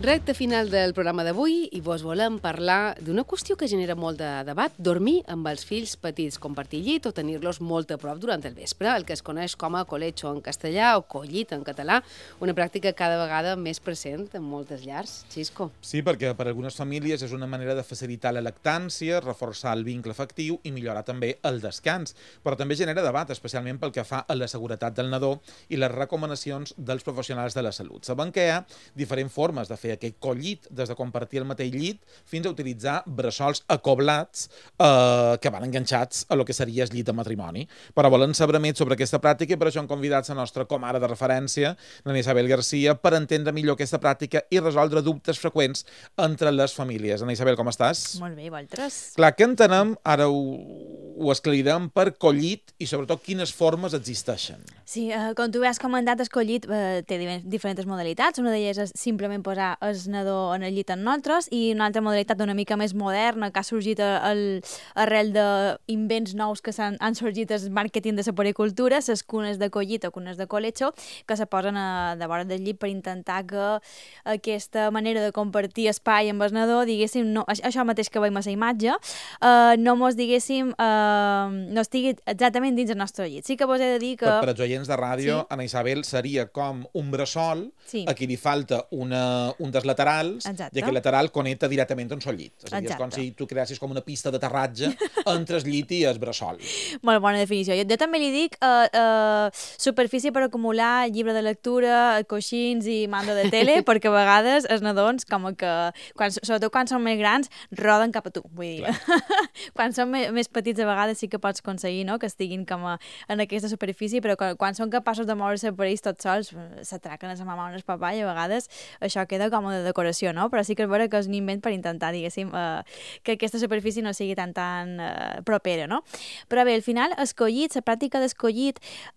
Recte final del programa d'avui i vos volem parlar d'una qüestió que genera molt de debat, dormir amb els fills petits, compartir llit o tenir-los molt a prop durant el vespre, el que es coneix com a colecho en castellà o collit en català, una pràctica cada vegada més present en moltes llars. Xisco. Sí, perquè per a algunes famílies és una manera de facilitar la lactància, reforçar el vincle afectiu i millorar també el descans, però també genera debat, especialment pel que fa a la seguretat del nadó i les recomanacions dels professionals de la salut. Sabem que hi ha diferents formes de fer aquest collit, des de compartir el mateix llit fins a utilitzar bressols acoblats que van enganxats a lo que seria el llit de matrimoni. Però volen saber més sobre aquesta pràctica i per això hem convidat la nostra comare de referència, la Isabel Garcia, per entendre millor aquesta pràctica i resoldre dubtes freqüents entre les famílies. Ana Isabel, com estàs? Molt bé, i vosaltres? Clar, què entenem, ara ho esclarirem, per collit i sobretot quines formes existeixen. Sí, com tu has comentat, el collit té diferents modalitats. Una d'elles és simplement posar el nadó en el llit amb nosaltres i una altra modalitat una mica més moderna que ha sorgit arrel d'invents nous que han sorgit al màrqueting de la pericultura, les cunes de collit o cunes de colecho, que se posen de vora del llit per intentar que aquesta manera de compartir espai amb el nadó, diguéssim, no, això mateix que veiem a la imatge, no mos, diguéssim, no estigui exactament dins el nostre llit. Sí que vos he de dir que... Per als oients de ràdio, sí? Ana Isabel seria com un bressol, sí, a qui li falta un dels laterals, exacte, i aquest lateral connecta directament amb el llit. És a dir, és com si tu creassis com una pista d'aterratge entre el llit i el bressol. Molt bona definició. Jo també li dic superfície per acumular llibre de lectura, coixins i mando de tele, perquè a vegades els nadons, com que, sobretot quan són més grans, roden cap a tu. Vull dir, quan són més petits a vegades sí que pots aconseguir, no?, que estiguin com en aquesta superfície, però quan són capaços de moure-se per ells tots sols, s'atraquen a la mama o al papà i a vegades això queda com de decoració, no? Però sí que és vera que és un invent per intentar, diguéssim, que aquesta superfície no sigui tan propera, no? Però bé, al final, la pràctica d'escollit,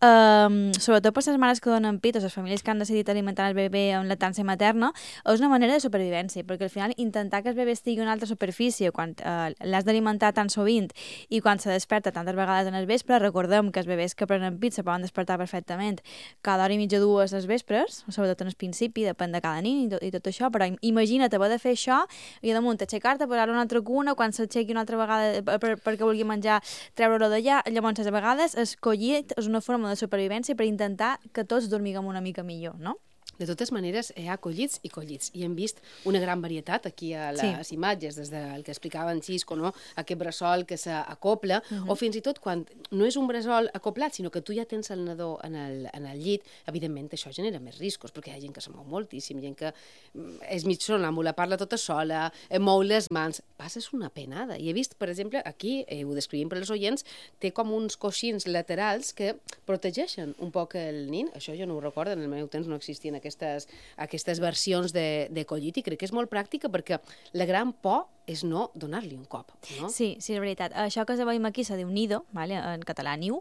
sobretot per les mares que donen pit o les famílies que han decidit alimentar el bebè amb lactància materna, és una manera de supervivència, perquè al final intentar que el bebè estigui en una altra superfície quan l'has d'alimentar tan sovint i quan se desperta tantes vegades en el vespre, recordem que els bebès que prenen pit se poden despertar perfectament cada hora i mitja, dues als vespres, sobretot en el principi, depèn de cada nin i tot això, però imagina't haver de fer això i damunt aixecar-te, posar una altra cuna, quan s'aixequi una altra vegada perquè vulgui menjar, treure-ho d'allà. Llavors, a vegades, el collit és una forma de supervivència per intentar que tots dormiguem una mica millor, no? De totes maneres, hi ha collits i collits, i hem vist una gran varietat aquí a les imatges, des del que explicava en Xisco, no?, aquest bressol que s'acopla, o fins i tot quan no és un bressol acoplat, sinó que tu ja tens el nadó en el llit, evidentment això genera més riscos, perquè hi ha gent que se mou moltíssim, gent que és mig sonàmbula, parla tota sola, mou les mans, passes una penada. I he vist, per exemple, aquí, ho descrivim per als oients, té com uns coixins laterals que protegeixen un poc el nin, això jo no ho recordo, en el meu temps no existien aquestes versions de collit, i crec que és molt pràctica perquè la gran por és no donar-li un cop, no? Sí, és veritat. Això que veiem aquí se diu nido, vale? En català niu,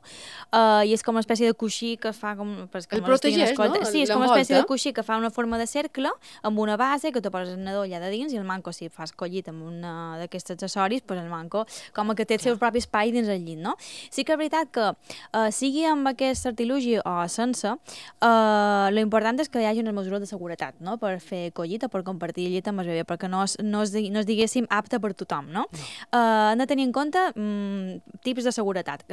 i és com una espècie de coixí que fa com... El protegeix, no? Sí, és com una espècie de coixí que fa una forma de cercle amb una base que tu poses el nadó allà de dins i el manco, si fas collit amb un d'aquests accessoris, pues el manco com que té el seu propi espai dins el llit, no? Sí que és veritat que sigui amb aquest artilugi o sense, lo important és que hi hagi unes mesures de seguretat, no?, per fer collit o per compartir el llit amb el bebè, perquè no és diguéssim apte per tothom, no? Hem de tenir en compte tips de seguretat.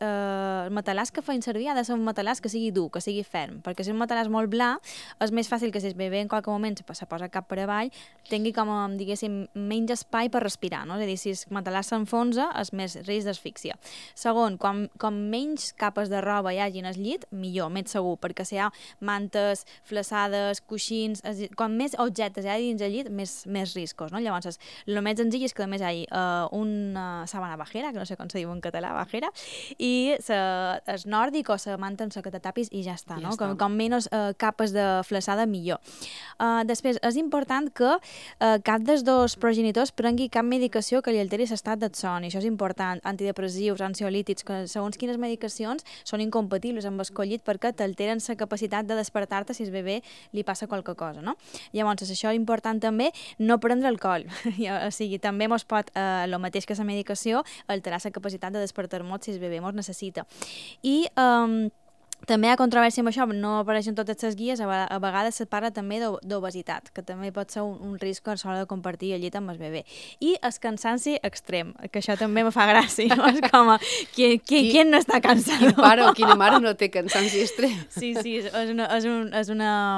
El matalàs que feien servir ha de ser un matalàs que sigui dur, que sigui ferm, perquè si un matalàs molt blanc és més fàcil que si el bebè en qualque moment se posa cap per avall tingui com, diguéssim, menys espai per respirar, no? És a dir, si el matalàs s'enfonsa és més risc d'asfíxia. Segon, com menys capes de roba hi hagi en el llit, millor, més segur, perquè si hi ha mantes, flaçades, coixins, com més objectes hi ha dins el llit, més riscos, no? Llavors, el més senzill és que només hi hagi una sàbana bajera, que no sé com se diu en català, bajera, i el nòrdic o la manta amb la que te tapis i ja està, no? Com menys capes de flaçada, millor. Després, és important que cap dels dos progenitors prengui cap medicació que li alteri l'estat del son, i això és important, antidepressius, ansiolítics, que segons quines medicacions són incompatibles amb el collit perquè t'alteren la capacitat de despertar-te si el bebè li passa qualque cosa, no? Llavors, això és important també, no prendre alcohol. O sigui, també mos pot, el mateix que la medicació, alterar la capacitat de despertar-nos si el bebè mos necessita. I També hi ha controvèrsia amb això, no apareixen totes les guies, a vegades se't parla també d'obesitat, que també pot ser un risc a l'hora de compartir el llit amb el bebè. I el cansanci extrem, que això també me fa gràcia, no? És com, qui no està cansat? Quin pare o quina mare no té cansanci extrem? Sí, és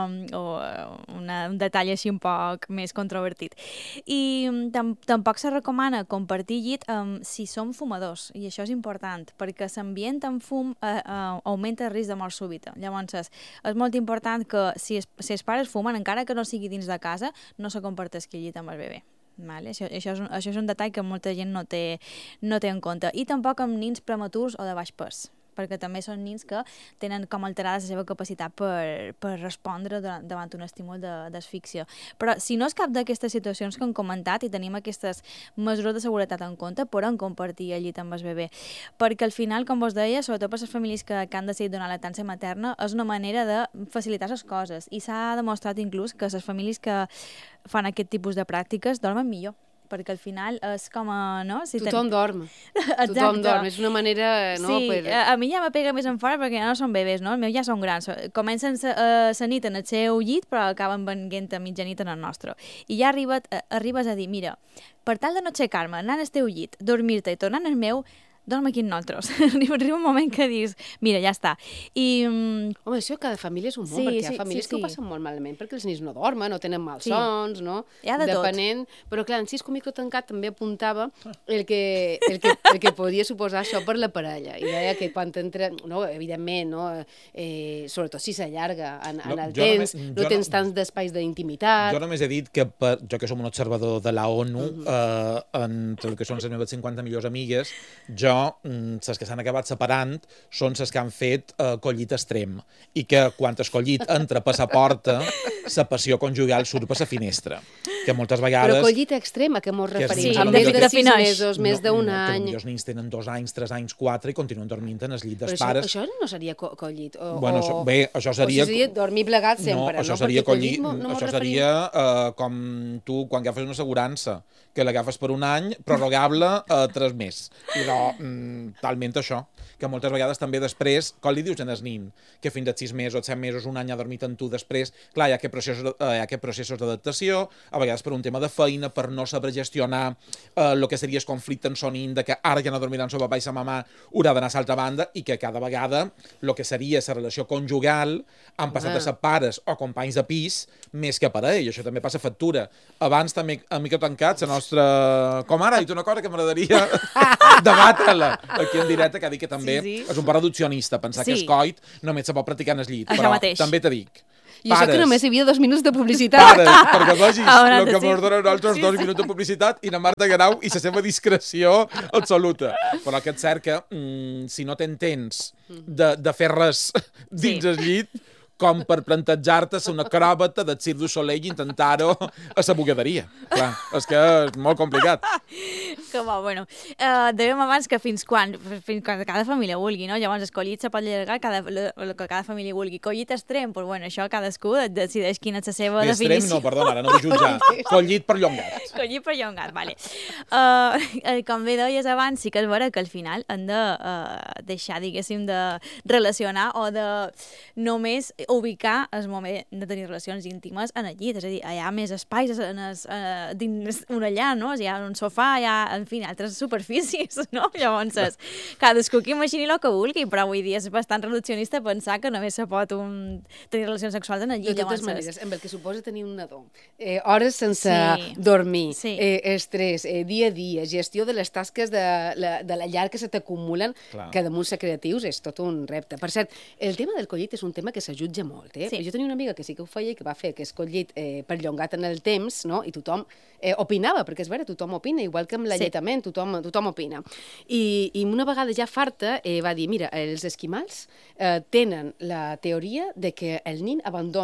un detall així un poc més controvertit. I tampoc se recomana compartir llit si som fumadors, i això és important, perquè l'ambient amb fum augmenta el risc de mort súbita. Llavors, és molt important que si els pares fumen, encara que no sigui dins de casa, no se comparteixi el llit amb el bebè. Vale? Això és un detall que molta gent no té en compte. I tampoc amb nins prematurs o de baix pes, perquè també són nins que tenen com alterada la seva capacitat per respondre davant un estímul d'asfíxia. Però si no és cap d'aquestes situacions que hem comentat i tenim aquestes mesures de seguretat en compte, podem compartir el llit amb el bebè. Perquè al final, com vos deia, sobretot per les famílies que han decidit donar lactància materna, és una manera de facilitar les coses. I s'ha demostrat inclús que les famílies que fan aquest tipus de pràctiques dormen millor, perquè al final és com a... No? Si tothom dorm. Exacte. Tothom dorm. És una manera... No, sí, a mi ja me pega més en fora perquè ja no són bebès, no? Els meus ja són grans. Comencen la nit en el seu llit, però acaben venint a mitjanit en el nostre. I ja arribes a dir, mira, per tal de no aixecar-me, anar al teu llit, dormir-te i tornar al meu, dorm aquí amb nosaltres. Arriba un moment que dius, mira, ja està. I, home, això cada família és un món, perquè hi ha famílies que ho passen molt malament, perquè els nens no dormen, no tenen malsons, no? Hi ha de depenent. Però clar, en Cisco Microtancat també apuntava el que podia suposar això per la parella. I deia que quan t'entra, no, evidentment, no, sobretot si s'allarga en el temps, no tens tants d'espais d'intimitat. Jo només he dit que jo que som un observador de la ONU, entre el que són les meves 50 millors amigues, les que s'han acabat separant són les que han fet collit extrem i que quan el collit entra per la porta la passió conjugal surt per la finestra, que moltes vegades... Però collit extrem, a què mos referim? Sí, a més de 6 mesos, més d'un any... Els nens tenen 2 anys, 3 anys, 4 i continuen dormint en el llit dels pares. pares. Això no seria collit? Bueno, això seria... O seria dormir plegats sempre, no? Això seria collit, això seria com tu quan agafes una assegurança, que l'agafes per un any, prorrogable a 3 mesos. I talment això, que moltes vegades també després, com li dius en el nin, que fins a 6 mesos, 7 mesos, un any ha dormit amb tu després, clar, hi ha aquests processos d'adaptació, a vegades per un tema de feina, per no saber gestionar el que seria el conflicte en son nin, de que ara ja no dormiran el seu papa i sa mamà, haurà d'anar a l'altra banda, i que cada vegada el que seria la relació conjugal han passat a ser pares o companys de pis més que parella, i això també passa factura. Abans també a Microtancat, la nostra... Com ara, ha dit una cosa que m'agradaria debatre-la aquí en directe, que ha dit que també és un reduccionista, pensar que el coit només se pot practicar en el llit, però també te dic, i això que només hi havia 2 minuts de publicitat. Pares, perquè vegis el que mos donen nosaltres 2 minuts de publicitat i la Marta Guerau i la seva discreció absoluta. Però que és cert que si no tens temps de fer res dins el llit, com per plantejar-te ser una acròbata del Cirque du Soleil i intentar-ho a la bugaderia. Clar, és que és molt complicat. Que bo, bueno. Dèiem abans que fins quan cada família vulgui, no? Llavors el collit se pot allargar el que cada família vulgui. Collit extrem, doncs bueno, això cadascú decideix quina és la seva definició. Extrem no, perdona, ara no vull jutjar. Collit perllongat. Collit perllongat, vale. Com bé deies abans, sí que és vera que al final han de deixar, diguéssim, de relacionar o de només ubicar el moment de tenir relacions íntimes en el llit, és a dir, hi ha més espais dins una llar, no? Hi ha un sofà, hi ha, en fi, altres superfícies, no? Llavors, cadascú que imagini el que vulgui, però avui dia és bastant reduccionista pensar que només se pot tenir relacions sexuals en el llit. De totes maneres, amb el que suposa tenir un nadó, hores sense dormir, estrès, dia a dia, gestió de les tasques de la llar que se t'acumulen, que damunt ser creatius és tot un repte. Per cert, el tema del collit és un tema que s'ajutja molt, eh? Jo tenia una amiga que sí que ho feia i que va fer aquest collit perllongat en el temps, no? I tothom opinava, perquè és vera, tothom opina, igual que amb l'alletament, tothom opina. I una vegada ja farta va dir, mira, els esquimals tenen la teoria de que el nin abandona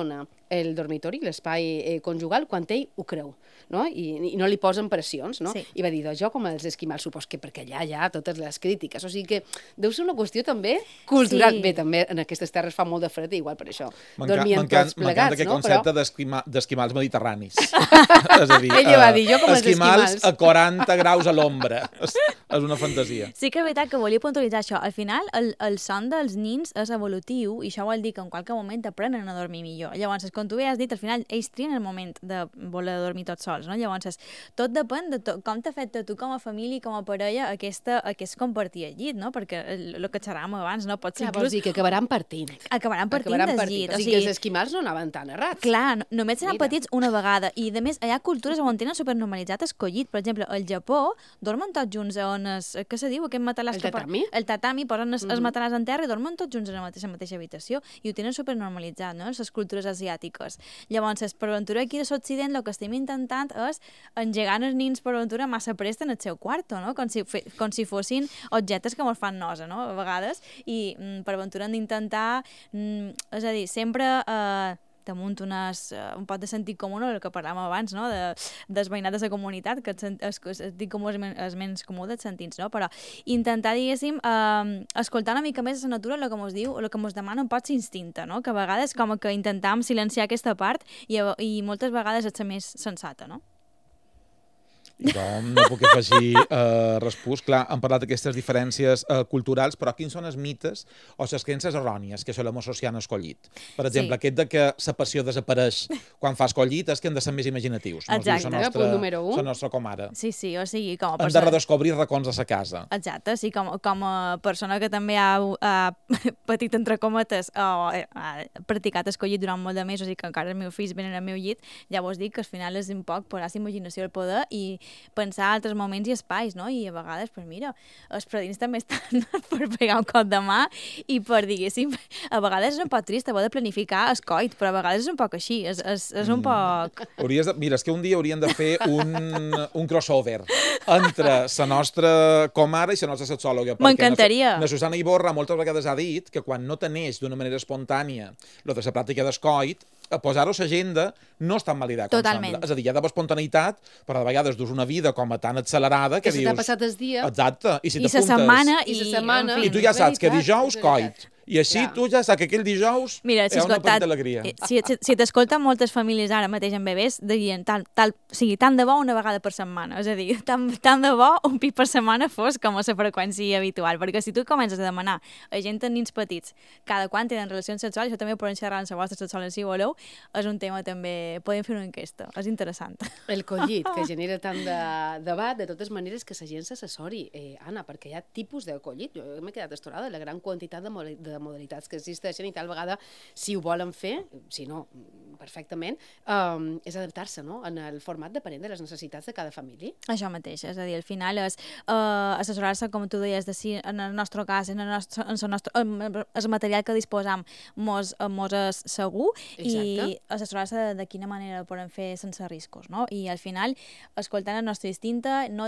el dormitori, l'espai conjugal, quan ell ho creu, no? I no li posen pressions, no? Sí. I va dir, doncs jo com els esquimals, supos que perquè allà hi ha totes les crítiques, o sigui que deu ser una qüestió també cultural. Sí. Bé, també en aquestes terres fa molt de fred, igual per això dormien tots plegats, m'encanta aquest no? concepte d'esquimals mediterranis. És a dir, Ella va dir, jo com els esquimals esquimals. a 40 graus a l'ombra. És una fantasia. Sí que és veritat que volia puntualitzar això. Al final, el son dels nins és evolutiu i això vol dir que en qualque moment aprenen a dormir millor. Llavors, com tu bé has dit, al final ells trien el moment de voler dormir tots sols, no? Llavors, tot depèn de com t'ha fet tu com a família i com a parella aquest compartir el llit, no? Perquè el que xerràvem abans, no? Pot ser Clar, vols dir que acabaran partint. Acabaran partint del llit. O sigui que els esquimals no anaven tan errats. Clar, només seran Mira. petits una vegada. I, a més, hi ha cultures on tenen supernormalitzat el collit. Per exemple, al Japó dormen tots junts on què se diu? Aquest matalàs El tatami? El tatami, posen els matalàs en terra i dormen tots junts en la mateixa habitació. I ho tenen supernormalitzat, no?, les cultures asiàtiques. Llavors, per aventura aquí a l'Occident el que estem intentant és engegar els nins per aventura massa prest en el seu quarto, no? Com si fossin objectes que mos fan nosa, no?, a vegades. I per aventura hem d'intentar, és a dir, sempre damunt un pot de sentit comú, el que parlàvem abans, no?, dels veïnats de la comunitat, que el sentit comú és menys comú dels sentits, no? Però intentar, diguéssim, escoltar una mica més la natura, el que mos diu, el que mos demana un pot l'instinte, no? Que a vegades com que intentam silenciar aquesta part i moltes vegades és la més sensata, no? Jo no puc afegir respús. Clar, hem parlat d'aquestes diferències culturals, però quins són els mites o les creences errònies que solem associar al collit? Per exemple, aquest de que la passió desapareix quan fas collit és que hem de ser més imaginatius. Exacte, punt número 1. La nostra comare. Sí, o sigui, com a Hem de persona... redescobrir racons de sa casa. Exacte, sí, com a persona que també ha patit, entre cometes, o ha practicat el collit durant molt de mesos i que encara els meus fills venen al meu llit, ja vos dic que al final és un poc posar la imaginació al poder i pensar altres moments i espais, no? I a vegades, pues mira, els predins també estan per pegar un cop de mà i per, diguéssim, a vegades és un poc trist haver de planificar el coit, però a vegades és un poc així, és un poc... Mira, és que un dia hauríem de fer un crossover entre la nostra comare i la nostra sexòloga. M'encantaria. La Susana Iborra moltes vegades ha dit que quan no teneix d'una manera espontània lo de la pràctica del coit, posar-ho a l'agenda no és tan mala idea com sembla. És a dir, hi ha d'haver espontaneïtat, però de vegades dus una vida com a tan accelerada que dius... Que se t'ha passat el dia. Exacte. I si la setmana. I tu ja saps que dijous coit. I així tu ja saps que aquell dijous hi ha una petita alegria. Si t'escolten moltes famílies ara mateix amb bebès, dirien tant de bo una vegada per setmana. És a dir, tant de bo un pit per setmana fos com a la freqüència habitual. Perquè si tu comences a demanar a gent amb nins petits cada quan tenen relacions sexuals, això també ho podem xerrar en la vostra sexual si voleu, és un tema també... Podem fer una enquesta, és interessant. El collit, que genera tant de debat, de totes maneres que la gent s'assessori, Anna, perquè hi ha tipus de collit. Jo m'he quedat estorada de la gran quantitat de modalitats que existeixen i tal vegada, si ho volen fer, si no, perfectament, és adaptar-se, no?, en el format depenent de les necessitats de cada família. Això mateix, és a dir, al final és assessorar-se, com tu deies, de si en el nostre cas, el material que disposam mos és segur. Exacte. I assessorar-se de quina manera ho podem fer sense riscos, no? I al final, escoltant el nostre instinte, no